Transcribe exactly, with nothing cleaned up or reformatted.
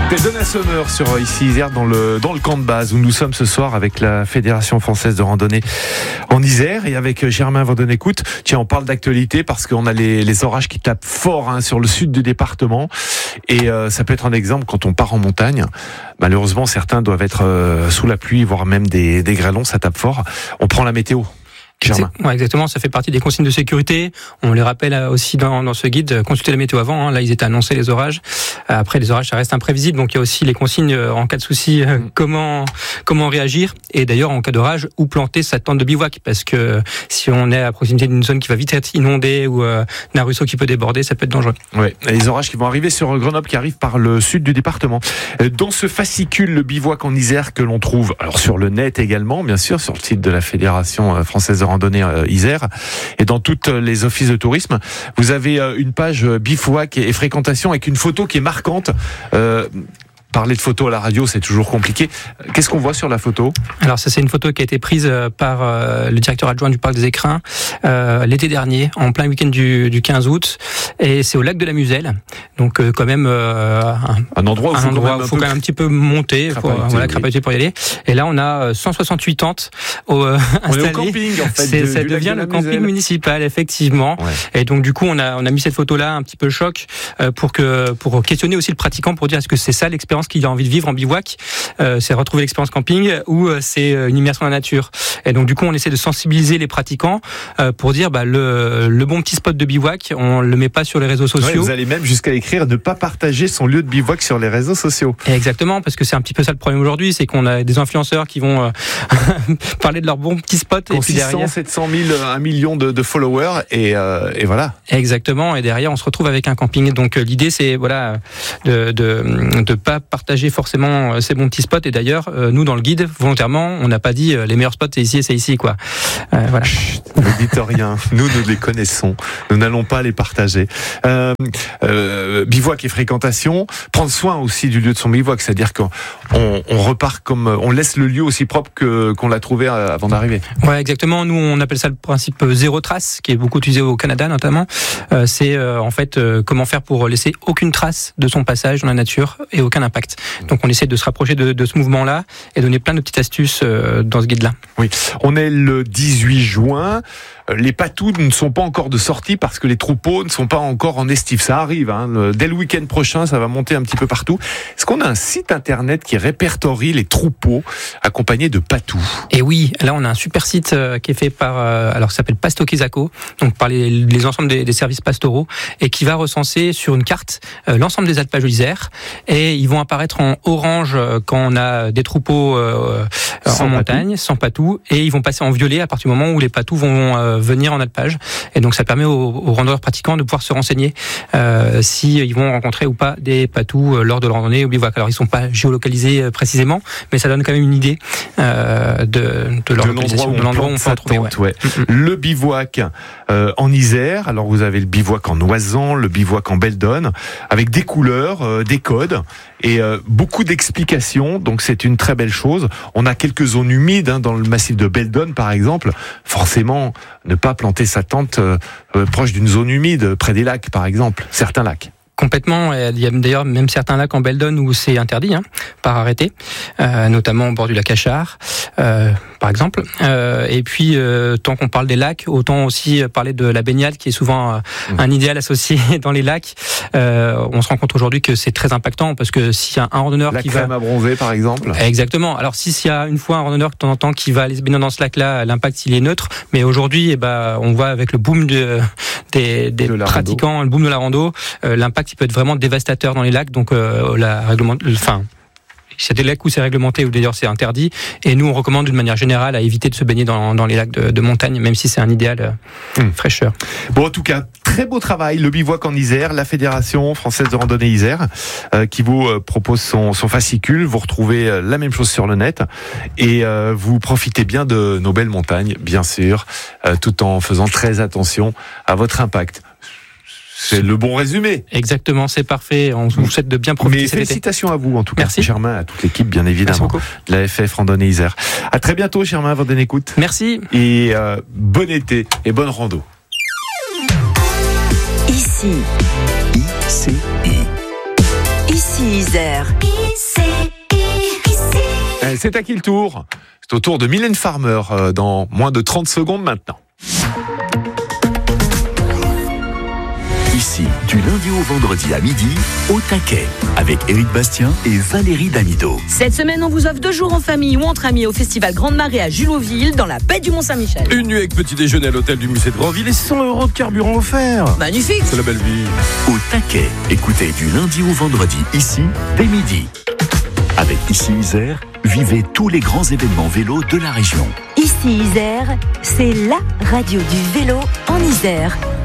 Donna Summer sur ici Isère dans le dans le camp de base où nous sommes ce soir avec la Fédération française de randonnée en Isère et avec Germain Vandenécoute. Tiens, on parle d'actualité parce qu'on a les, les orages qui tapent fort hein, sur le sud du département et euh, ça peut être un exemple quand on part en montagne. Malheureusement, certains doivent être euh, sous la pluie, voire même des, des grêlons, ça tape fort. On prend la météo. Germain. Ouais, exactement, ça fait partie des consignes de sécurité. On les rappelle aussi dans, dans ce guide, consultez la météo avant. Hein. Là, ils étaient annoncés les orages. Après, les orages, ça reste imprévisible. Donc, il y a aussi les consignes en cas de souci, mmh. comment comment réagir. Et d'ailleurs, en cas d'orage, où planter sa tente de bivouac. Parce que si on est à proximité d'une zone qui va vite être inondée ou euh, d'un ruisseau qui peut déborder, ça peut être dangereux. Ouais, les orages qui vont arriver sur Grenoble, qui arrivent par le sud du département. Dans ce fascicule, le bivouac en Isère que l'on trouve, alors sur le net également, bien sûr, sur le site de la Fédération française de randonnée euh, Isère et dans toutes les offices de tourisme, vous avez euh, une page bivouac et, et fréquentation avec une photo qui est marquante. Euh, Parler de photo à la radio, c'est toujours compliqué. Qu'est-ce qu'on voit sur la photo ? Alors ça, c'est une photo qui a été prise par euh, le directeur adjoint du parc des Écrins euh, l'été dernier, en plein week-end du, du quinze août, et c'est au lac de la Muselle. Donc euh, quand même euh, un, un endroit où il faut, endroit quand même, faut quand même un petit peu monter, faut, voilà, crapahuter oui. pour y aller. Et là, on a cent soixante-huit tentes euh, installées. On est au camping, en fait. C'est, de, ça du devient de le camping Muselle. municipal, effectivement. Ouais. Et donc du coup, on a on a mis cette photo-là un petit peu choc euh, pour que pour questionner aussi le pratiquant, pour dire est-ce que c'est ça l'expérience qu'il a envie de vivre en bivouac, euh, c'est retrouver l'expérience camping ou euh, c'est une immersion dans la nature. Et donc du coup, on essaie de sensibiliser les pratiquants euh, pour dire bah, le, le bon petit spot de bivouac, on le met pas sur les réseaux sociaux. Ouais, vous allez même jusqu'à écrire ne pas partager son lieu de bivouac sur les réseaux sociaux. Et exactement, parce que c'est un petit peu ça le problème aujourd'hui, c'est qu'on a des influenceurs qui vont euh, parler de leur bon petit spot et puis derrière sept cent mille, un million de, de followers et, euh, et voilà. Exactement, et derrière on se retrouve avec un camping. Donc euh, l'idée c'est voilà de de de pas partager forcément ces bons petits spots. Et d'ailleurs, euh, nous dans le guide, volontairement, on n'a pas dit euh, les meilleurs spots c'est ici et c'est ici quoi. Euh, voilà. Chut, ne dites rien. Nous, nous les connaissons. Nous n'allons pas les partager. Euh, euh, bivouac et fréquentation. Prendre soin aussi du lieu de son bivouac, c'est-à-dire qu'on on, on repart comme on laisse le lieu aussi propre que qu'on l'a trouvé avant d'arriver. Ouais, exactement. Nous, on appelle ça le principe zéro trace, qui est beaucoup utilisé au Canada notamment. Euh, c'est euh, en fait euh, comment faire pour laisser aucune trace de son passage dans la nature et aucun impact. Donc, on essaie de se rapprocher de, de ce mouvement-là et donner plein de petites astuces euh, dans ce guide-là. Oui, on est le dix-huit juin. Les patous ne sont pas encore de sortie parce que les troupeaux ne sont pas encore en estive. Ça arrive, hein. Dès le week-end prochain, ça va monter un petit peu partout. Est-ce qu'on a un site internet qui répertorie les troupeaux accompagnés de patous ? Et oui, là on a un super site euh, qui est fait par, euh, alors ça s'appelle Pasto Kezako, donc par les, les ensembles des, des services pastoraux, et qui va recenser sur une carte euh, l'ensemble des alpages de l'Isère, et ils vont apparaître en orange euh, quand on a des troupeaux euh, en montagne, sans patous, et ils vont passer en violet à partir du moment où les patous vont euh, venir en alpage. Et donc ça permet aux, aux randonneurs pratiquants de pouvoir se renseigner euh, si ils vont rencontrer ou pas des patous euh, lors de leur randonnée au bivouac. Alors ils sont pas géolocalisés euh, précisément, mais ça donne quand même une idée euh, de, de leur de localisation, de l'endroit où on peut en trouver. Tente, ouais. Ouais. Mm-hmm. Le bivouac euh, en Isère. Alors vous avez le bivouac en Oisan, le bivouac en Belledonne, avec des couleurs, euh, des codes et euh, beaucoup d'explications. Donc c'est une très belle chose. On a quelques zones humides hein, dans le massif de Belledonne par exemple. Forcément, ne pas planter sa tente euh, euh, proche d'une zone humide, près des lacs par exemple, certains lacs. Complètement. Il y a d'ailleurs même certains lacs en Belledonne où c'est interdit, hein, par arrêté, euh, notamment au bord du lac Achard, euh, par exemple. Euh, et puis, euh, tant qu'on parle des lacs, autant aussi parler de la baignade, qui est souvent euh, mmh. un idéal associé dans les lacs. Euh, on se rend compte aujourd'hui que c'est très impactant, parce que s'il y a un randonneur la qui va... La crème à bronzer, par exemple. Exactement. Alors, si s'il y a une fois un randonneur de temps en temps qui va aller se baigner dans ce lac-là, l'impact, il est neutre. Mais aujourd'hui, eh ben, on voit avec le boom de, des, des de pratiquants, rando. le boom de la rando, euh, l'impact il peut être vraiment dévastateur dans les lacs. Donc euh, la réglement, enfin, c'est des lacs où c'est réglementé ou d'ailleurs c'est interdit. Et nous on recommande d'une manière générale à éviter de se baigner dans, dans les lacs de, de montagne, même si c'est un idéal euh, mmh. fraîcheur. Bon, en tout cas, très beau travail, le bivouac en Isère, la Fédération française de randonnée Isère, euh, qui vous euh, propose son, son fascicule. Vous retrouvez euh, la même chose sur le net et euh, vous profitez bien de nos belles montagnes, bien sûr, euh, tout en faisant très attention à votre impact. C'est le bon résumé. Exactement, c'est parfait. On vous souhaite de bien profiter. Mais félicitations été. à vous, en tout cas. Merci. Germain, à toute l'équipe, bien évidemment, de la F F Randonnée Isère. À très bientôt, Germain Vandenécoute. Merci. Et euh, bon été et bonne rando. Ici. I C I. Ici Isère. Euh, c'est à qui le tour? C'est au tour de Mylène Farmer euh, dans moins de trente secondes maintenant. Ici, du lundi au vendredi à midi, au taquet, avec Éric Bastien et Valérie Damido. Cette semaine, on vous offre deux jours en famille ou entre amis au Festival Grande Marée à Juloville, dans la baie du Mont-Saint-Michel. Une nuit avec petit déjeuner à l'hôtel du musée de Grandville et cent euros de carburant offert. Magnifique! C'est la belle vie. Au taquet, écoutez du lundi au vendredi, ici, dès midi. Avec Ici Isère, vivez tous les grands événements vélo de la région. Ici Isère, c'est la radio du vélo en Isère.